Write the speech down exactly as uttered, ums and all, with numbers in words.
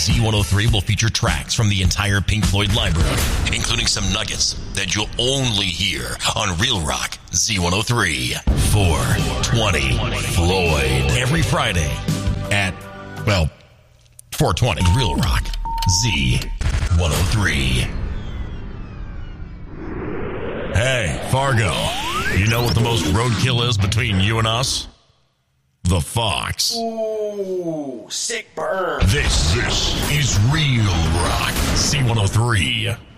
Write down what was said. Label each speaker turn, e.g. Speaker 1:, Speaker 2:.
Speaker 1: Z one oh three will feature tracks from the entire Pink Floyd library, including some nuggets that you'll only hear on Real Rock Z one oh three. four twenty Floyd. Every Friday at, well, four twenty Real Rock Z one oh three. Hey, Fargo, you know what the most roadkill is between you and us? The Fox.
Speaker 2: Ooh, sick burn.
Speaker 1: This, this is Real Rock Z one oh three.